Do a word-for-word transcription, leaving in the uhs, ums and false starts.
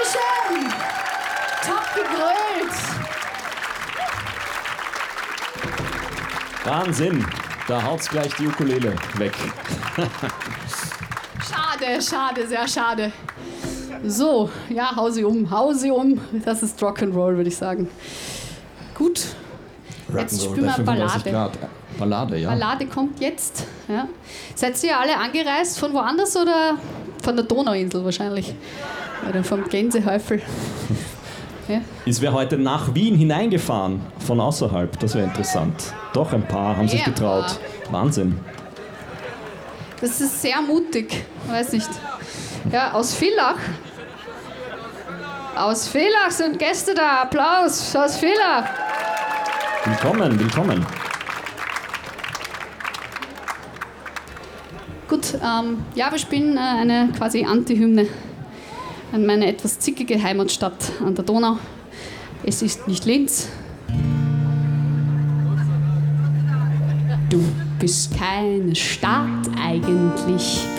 Dankeschön! Top gegrölt! Wahnsinn! Da haut's gleich die Ukulele weg. Schade, schade, sehr schade. So, ja, hau sie um, hau sie um. Das ist Rock'n'Roll, würde ich sagen. Gut, jetzt spielen wir Ballade. Grad. Ballade, ja. Ballade kommt jetzt. Ja. Seid ihr alle angereist von woanders oder von der Donauinsel wahrscheinlich? Oder vom Gänsehäufel? Ja. Ist wer heute nach Wien hineingefahren, von außerhalb? Das wäre interessant. Doch, ein paar haben sich Ja, ein getraut. Wahnsinn. Das ist sehr mutig, weiß nicht. Ja, aus Villach. Aus Villach sind Gäste da. Applaus aus Villach. Willkommen, willkommen. Gut, ähm, ja, wir spielen äh, eine quasi Anti-Hymne an meine etwas zickige Heimatstadt an der Donau. Es ist nicht Linz. Du bist keine Stadt, eigentlich